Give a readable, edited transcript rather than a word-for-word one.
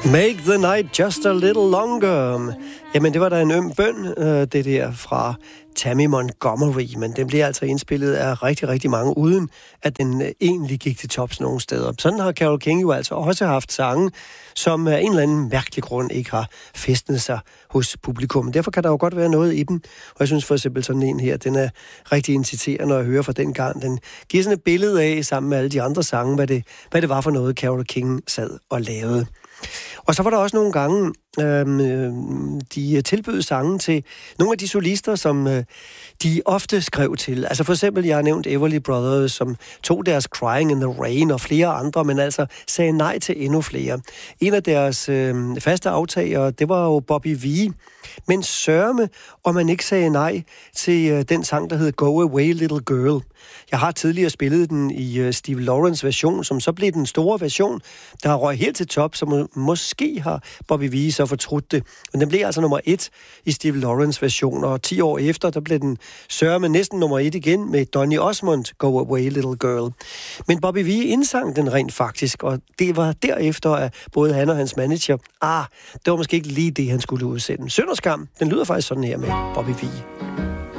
Make the night just a little longer. Jamen, det var da en øm bøn, det der fra Tammy Montgomery, men den bliver altså indspillet af rigtig, rigtig mange, uden at den egentlig gik til tops nogen steder. Sådan har Carole King jo altså også haft sange, som af en eller anden mærkelig grund ikke har fæstnet sig hos publikum. Derfor kan der jo godt være noget i dem, og jeg synes for eksempel sådan en her, den er rigtig inciterende at høre fra den gang. Den giver sådan et billede af, sammen med alle de andre sange, hvad det var for noget, Carole King sad og lavede. Og så var der også nogle gange, de tilbød sange til nogle af de solister, som de ofte skrev til. Altså for eksempel, jeg har nævnt Everly Brothers, som tog deres Crying in the Rain og flere andre, men altså sagde nej til endnu flere. En af deres faste aftagere, det var jo Bobby Vee. Men sørme, om man ikke sagde nej til den sang, der hed Go Away Little Girl. Jeg har tidligere spillet den i Steve Lawrence version, som så blev den store version, der har røget helt til top, så måske har Bobby Vee så fortrudt det. Men den blev altså nummer 1 i Steve Lawrence version, og 10 år efter, der blev den sørme næsten nummer 1 igen med Donny Osmond, Go Away Little Girl. Men Bobby Vee indsang den rent faktisk, og det var derefter, at både han og hans manager, det var måske ikke lige det, han skulle udsende. Synd og skam, den lyder faktisk sådan her med Bobby Vee.